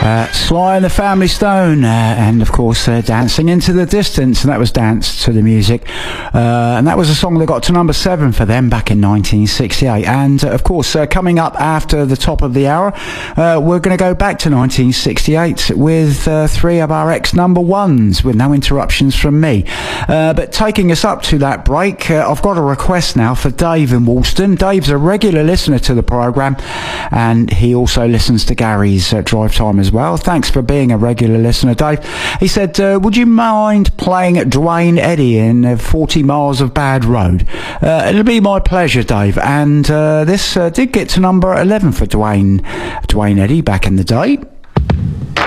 Sly and the Family Stone, and of course Dancing into the Distance, and that was Dance to the Music, and that was a song that got to number 7 for them back in 1968. And of course coming up after the top of the hour, we're going to go back to 1968 with 3 of our ex-number ones, with no interruptions from me. But taking us up to that break, I've got a request now for Dave in Woolston. Dave's a regular listener to the programme, and he also listens to Gary's Drive Time as well. Thanks for being a regular listener, Dave. He said, would you mind playing Duane Eddy in 40 Miles of Bad Road? It'll be my pleasure, Dave. And this did get to number 11 for Duane Eddy back in the day.